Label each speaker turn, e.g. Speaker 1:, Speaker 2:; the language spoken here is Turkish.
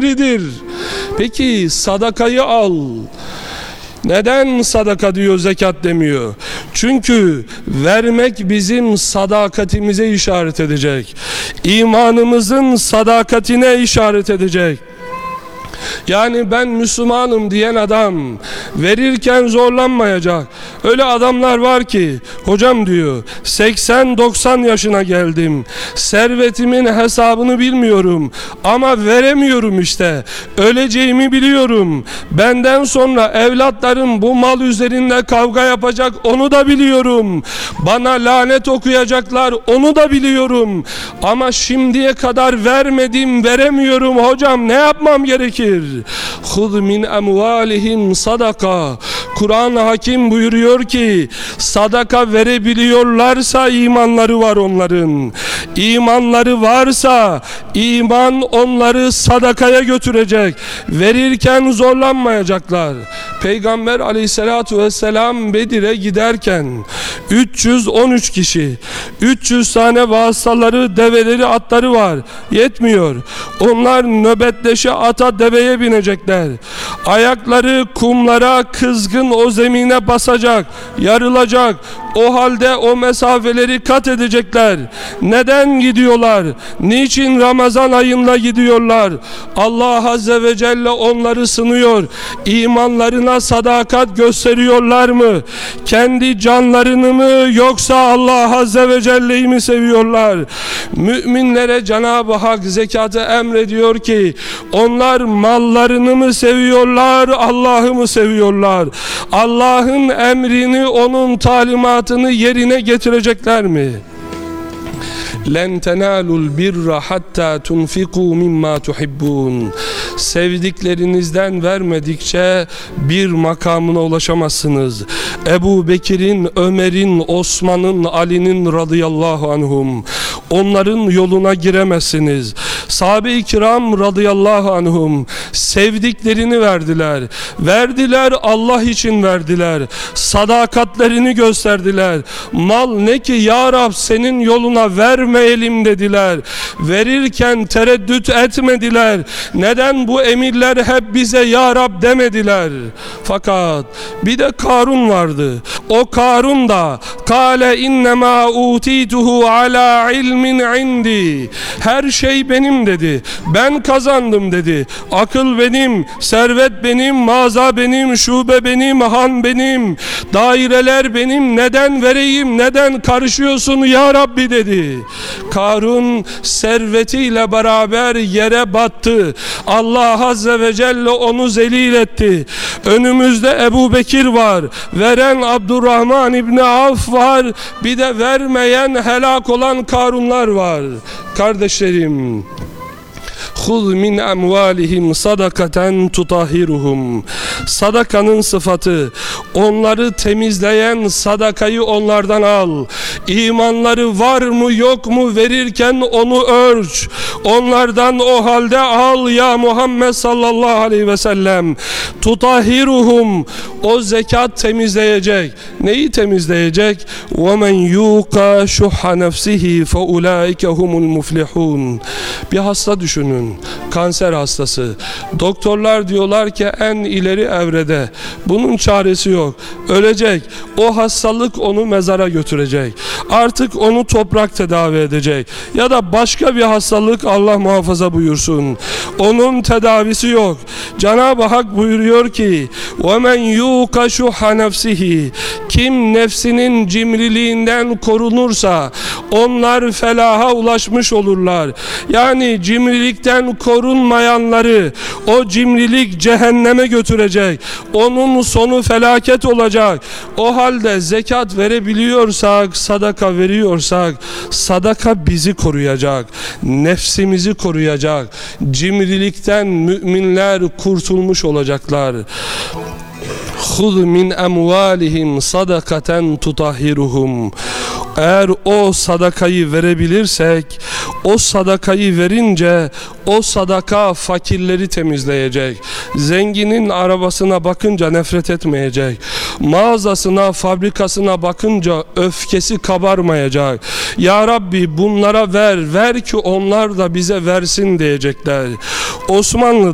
Speaker 1: emridir. Peki sadakayı al. Neden sadaka diyor, zekat demiyor? Çünkü vermek bizim sadakatimize işaret edecek. İmanımızın sadakatine işaret edecek. Yani ben Müslümanım diyen adam verirken zorlanmayacak. Öyle adamlar var ki, hocam diyor, 80-90 yaşına geldim, servetimin hesabını bilmiyorum ama veremiyorum işte, öleceğimi biliyorum, benden sonra evlatlarım bu mal üzerinde kavga yapacak, onu da biliyorum, bana lanet okuyacaklar, onu da biliyorum ama şimdiye kadar vermedim, veremiyorum hocam, ne yapmam gerekir? Hud min emvalihim sadaka. Kur'an Hakim buyuruyor ki sadaka verebiliyorlarsa imanları var onların. İmanları varsa iman onları sadakaya götürecek. Verirken zorlanmayacaklar. Peygamber aleyhissalatu vesselam Bedir'e giderken 313 kişi, 300 tane vasıtaları, develeri, atları var. Yetmiyor. Onlar nöbetleşe ata, deveye binecekler. Ayakları kumlara, kızgın o zemine basacak, yarılacak. O halde o mesafeleri kat edecekler. Neden gidiyorlar? Niçin Ramazan ayında gidiyorlar? Allah Azze ve Celle onları sınıyor. İmanlarına sadakat gösteriyorlar mı? Kendi canlarını mı, yoksa Allah Azze ve Celle'yi mi seviyorlar? Müminlere Cenab-ı Hak zekatı emrediyor ki onlar mallarını mı seviyorlar, Allah'ı mı seviyorlar? Allah'ın emrini, onun talimatını yerine getirecekler mi? لَنْ تَنَالُوا الْبِرَّ حَتَّى تُنْفِقُوا مِمَّا تُحِبُّونَ. Sevdiklerinizden vermedikçe bir makamına ulaşamazsınız. Ebu Bekir'in, Ömer'in, Osman'ın, Ali'nin radıyallahu anhum, onların yoluna giremezsiniz. Sahabe-i kiram radıyallahu anhum sevdiklerini verdiler. Verdiler, Allah için verdiler. Sadakatlerini gösterdiler. Mal ne ki ya Rab, senin yoluna vermeyelim dediler. Verirken tereddüt etmediler. Neden bu emirler hep bize ya Rab demediler? Fakat bir de Karun vardı. O Karun da kâle innemâ utîtuhu alâ ilmin indi. Her şey benim dedi. Ben kazandım dedi. Akıl benim, servet benim, mağaza benim, şube benim, han benim, daireler benim. Neden vereyim? Neden karışıyorsun ya Rabbi dedi. Karun servetiyle beraber yere battı. Allah Azze ve Celle onu zelil etti. Önümüzde Ebu Bekir var. Veren Abdurrahman İbni Avf var. Bir de vermeyen, helak olan Karunlar var. Kardeşlerim, خُذْ مِنْ اَمْوَالِهِمْ صَدَقَةً تُطَهِرُهُمْ. Sadakanın sıfatı, onları temizleyen sadakayı onlardan al. İmanları var mı yok mu verirken onu ölç. Onlardan o halde al ya Muhammed sallallahu aleyhi ve sellem. Tutahiruhum. O zekat temizleyecek. Neyi temizleyecek? وَمَنْ يُوقَ شُحَّ نَفْسِهِ فَاُولَٰئِكَ هُمُ الْمُفْلِحُونَ. Bir hasta düşünün. Kanser hastası. Doktorlar diyorlar ki en ileri evrede. Bunun çaresi yok. Ölecek. O hastalık onu mezara götürecek. Artık onu toprak tedavi edecek. Ya da başka bir hastalık, Allah muhafaza buyursun. Onun tedavisi yok. Cenab-ı Hak buyuruyor ki وَمَنْ يُوقَ شُحَّ نَفْسِهِ. Kim nefsinin cimriliğinden korunursa onlar felaha ulaşmış olurlar. Yani cimrilikten korunmayanları o cimrilik cehenneme götürecek. Onun sonu felaket olacak. O halde zekat verebiliyorsak, sadaka veriyorsak, sadaka bizi koruyacak, nefsimizi koruyacak. Cimrilikten müminler kurtulmuş olacaklar. خُذْ مِنْ اَمْوَالِهِمْ صَدَقَةً تُطَهِرُهُمْ. Eğer o sadakayı verebilirsek, o sadakayı verince o sadaka fakirleri temizleyecek. Zenginin arabasına bakınca nefret etmeyecek. Mağazasına, fabrikasına bakınca öfkesi kabarmayacak. Ya Rabbi bunlara ver, ver ki onlar da bize versin diyecekler. Osmanlı